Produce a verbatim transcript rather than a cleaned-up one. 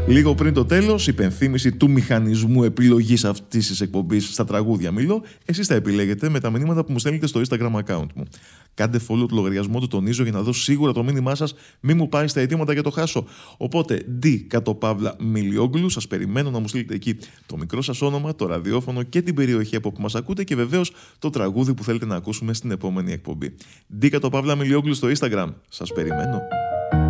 Λίγο πριν το τέλος, υπενθύμηση του μηχανισμού επιλογής αυτής της εκπομπής στα τραγούδια μιλώ. Εσείς τα επιλέγετε με τα μηνύματα που μου στέλνετε στο Instagram account μου. Κάντε follow το λογαριασμό, το τονίζω, για να δω σίγουρα το μήνυμά σας, μη μου πάει στα αιτήματα για το χάσω. Οπότε, D κάτω παύλα Μιλιόγλου, σας περιμένω να μου στείλετε εκεί το μικρό σας όνομα, το ραδιόφωνο και την περιοχή από που μας ακούτε και βεβαίως το τραγούδι που θέλετε να ακούσουμε στην επόμενη εκπομπή. D κάτω παύλα Μιλιόγλου στο Instagram. Σας περιμένω.